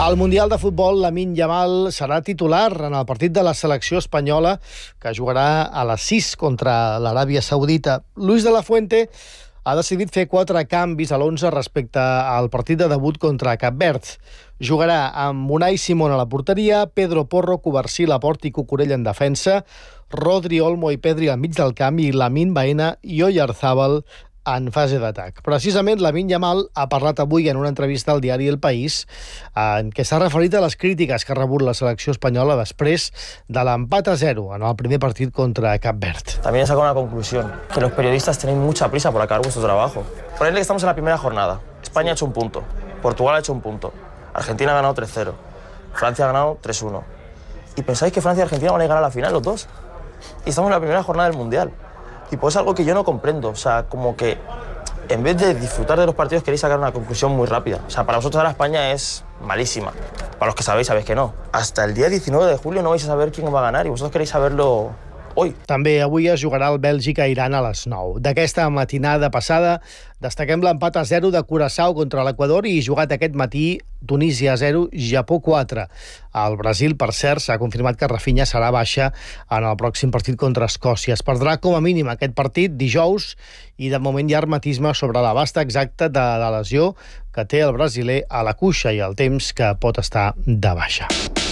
Al Mundial de Futbol, Lamine Yamal serà titular en el partit de la selecció espanyola, que jugarà a les 6 contra l'Aràbia Saudita. Luis de la Fuente ha decidit fer 4 canvis a l'11 respecte al partit de debut contra Cap Verd. Jugarà amb Unai Simón a la porteria, Pedro Porro, Covarsí, Laporte i Cucurella en defensa, Rodri, Olmo i Pedri al mig del camp i Lamine Baena i Oyarzábal en fase d'atac. Precisament, Lamine Yamal ha parlat avui en una entrevista al diari El País en què s'ha referit a les crítiques que ha rebut la selecció espanyola després de l'empat a 0 en el primer partit contra Cap Verd. También he sacado una conclusión, que los periodistas tenéis mucha prisa por acabar vuestro trabajo. Ponedle que estamos en la primera jornada. España ha hecho un punto, Portugal ha hecho un punto, Argentina ha ganado 3-0, Francia ha ganado 3-1. ¿Y pensáis que Francia y Argentina van a llegar a la final los dos? Y estamos en la primera jornada del Mundial. Y pues es algo que yo no comprendo, o sea, como que en vez de disfrutar de los partidos queréis sacar una conclusión muy rápida. O sea, para vosotros ahora España es malísima. Para los que sabéis que no. Hasta el día 19 de julio no vais a saber quién va a ganar y vosotros queréis saberlo hoy. També avui es jugarà el Bèlgica-Iran a les 9. D'aquesta matinada passada destaquem l'empat a 0 de Curaçao contra l'Equador i jugat aquest matí Tunísia 0, Japó 4. Al Brasil, per cert, s'ha confirmat que Rafinha serà baixa en el pròxim partit contra Escòcia. Es perdrà com a mínim aquest partit dijous i de moment hi ha hermetisme sobre l'abast exacte de la lesió que té el brasiler a la cuixa i el temps que pot estar de baixa.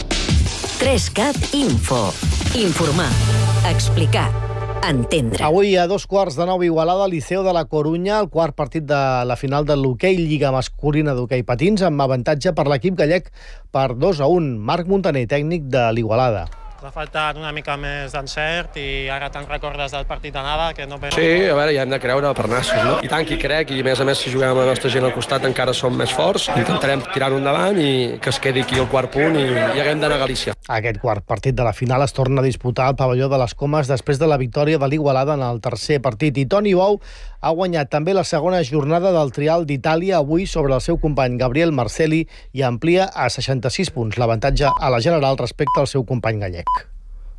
3CAT Info. Informar, explicar, entendre. Avui a 9:15 Igualada, Liceo de la Corunya, el quart partit de la final de l'hoquei Lliga Masculina d'Hoquei Patins, amb avantatge per l'equip gallec per 2-1. Marc Montaner, tècnic de l'Igualada. T'ha faltat una mica més d'encert i ara te'n recordes del partit d'anada que no... Sí, a veure, ja hem de creure per nassos, no? I tant que hi crec, i a més si juguem amb la nostra gent al costat encara som més forts, intentarem tirar-ho endavant i que es quedi aquí el quart punt i haguem d'anar a Galícia. Aquest quart partit de la final es torna a disputar al pavelló de les Comes després de la victòria de l'Igualada en el tercer partit. I Toni Bou ha guanyat també la segona jornada del Trial d'Itàlia avui sobre el seu company Gabriel Marcelli i amplia a 66 punts l'avantatge a la general respecte al seu company gallec.